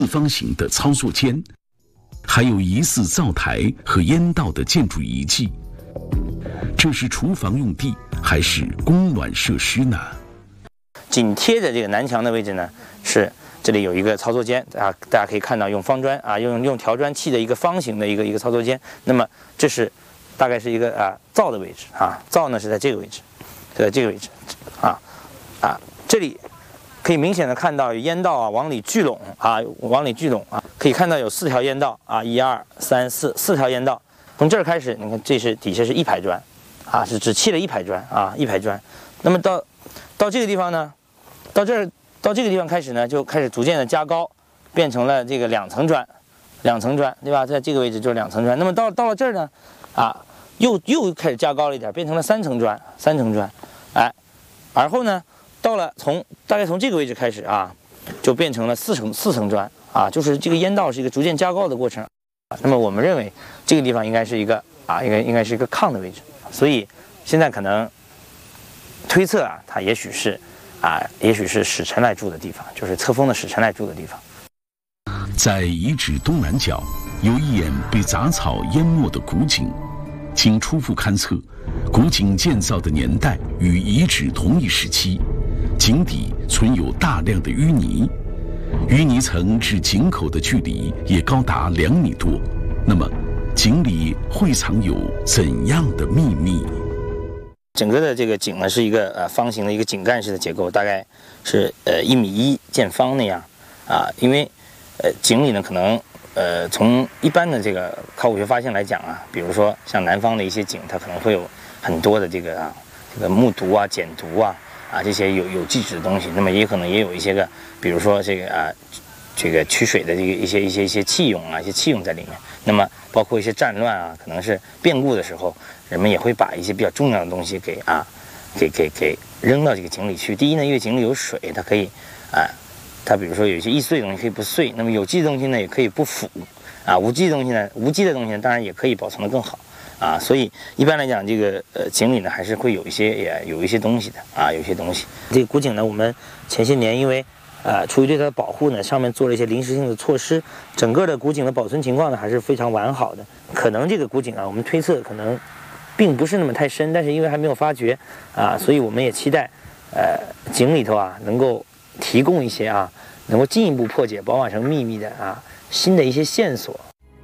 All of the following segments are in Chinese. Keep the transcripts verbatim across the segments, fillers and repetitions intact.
四方形的操作间，还有疑似灶台和烟道的建筑遗迹。这是厨房用地还是供暖设施呢？ 紧贴着这个南墙的位置呢，是这里有一个操作间啊，大家可以看到用方砖啊，用用条砖砌的一个方形的一个一个操作间。那么这是大概是一个啊灶的位置啊，灶呢是在这个位置，在这个位置啊啊，这里可以明显的看到烟道啊往里聚拢啊，往里聚拢啊，可以看到有四条烟道啊，一二三四四条烟道。从这儿开始，你看这是底下是一排砖，啊，是只砌了一排砖啊，一排砖。那么到到这个地方呢，到这儿到这个地方开始呢，就开始逐渐的加高，变成了这个两层砖，两层砖，对吧？在这个位置就是两层砖。那么到到了这儿呢，啊，又又开始加高了一点，变成了三层砖，三层砖，哎，而后呢，到了从大概从这个位置开始啊，就变成了四层四层砖啊，就是这个烟道是一个逐渐加高的过程。那么我们认为这个地方应该是一个啊，应该应该是一个炕的位置，所以现在可能推测啊，它也许是啊，也许是使臣来住的地方，就是册封的使臣来住的地方。 在遗址东南角有一眼被杂草淹没的古井，经初步勘测，古井建造的年代与遗址同一时期，井底存有大量的淤泥。淤泥层至井口的距离也高达两米多，那么井里会藏有怎样的秘密？ 整个的这个井呢是一个呃方形的一个井盖式的结构，大概是呃一米一见方那样啊。因为呃井里呢可能呃从一般的这个考古学发现来讲啊，比如说像南方的一些井，它可能会有很多的这个啊这个木牍啊、碱毒啊。啊，这些有有基质的东西，那么也可能也有一些个，比如说这个啊，这个取水的这个一些一些一些器用啊，一些器用在里面。那么包括一些战乱啊，可能是变故的时候，人们也会把一些比较重要的东西给啊，给给给扔到这个井里去。第一呢，因为井里有水，它可以啊，它比如说有一些易碎的东西可以不碎，那么有机的东西呢也可以不腐啊，无机的东西呢，无机的东西呢当然也可以保存得更好。啊，所以一般来讲，这个呃井里呢还是会有一些也有一些东西的啊，有一些东西。这个古井呢，我们前些年因为呃出于对它的保护呢，上面做了一些临时性的措施，整个的古井的保存情况呢还是非常完好的。可能这个古井啊，我们推测可能并不是那么太深，但是因为还没有发掘啊，所以我们也期待呃井里头啊能够提供一些啊能够进一步破解宝马城秘密的啊新的一些线索。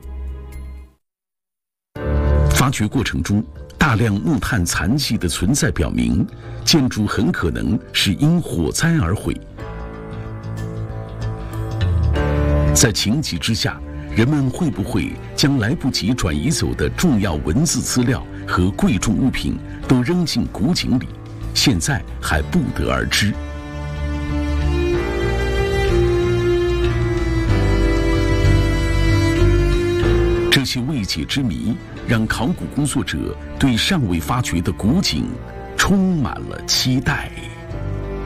发掘过程中，大量木炭残迹的存在表明，建筑很可能是因火灾而毁。在情急之下，人们会不会将来不及转移走的重要文字资料和贵重物品都扔进古井里？现在还不得而知。这些未解之谜让考古工作者对尚未发掘的古井充满了期待。